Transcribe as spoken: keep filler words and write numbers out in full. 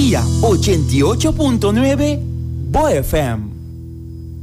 Melodía ochenta y ocho punto nueve Bo F M.